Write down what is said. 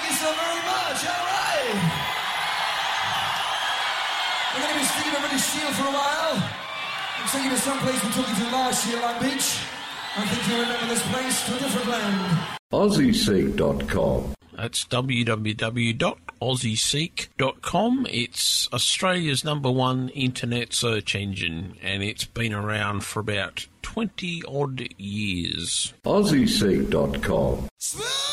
you so very much. All right. We're going to be sticking over to Shield for a while. I'm taking you to some place we took you to last year, Long Beach. I think you remember this place to a different land. AussieSeek.com. That's www.aussieseek.com. It's Australia's #1 internet search engine, and it's been around for about 20-odd years. AussieSeek.com.